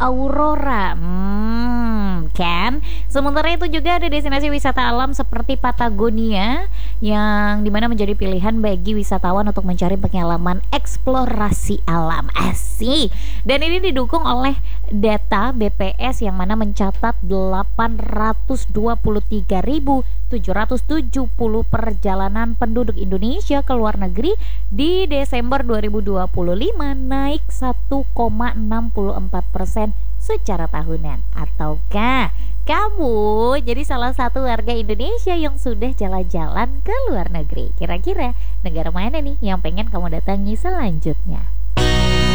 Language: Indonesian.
aurora. Kan? Sementara itu juga ada destinasi wisata alam seperti Patagonia yang dimana menjadi pilihan bagi wisatawan untuk mencari pengalaman eksplorasi alam. Asik. Dan ini didukung oleh data BPS yang mana mencatat 823.770 perjalanan penduduk Indonesia ke luar negeri di Desember 2025, naik 1,64% secara tahunan. Ataukah kamu jadi salah satu warga Indonesia yang sudah jalan-jalan ke luar negeri? Kira-kira negara mana nih yang pengen kamu datangi selanjutnya?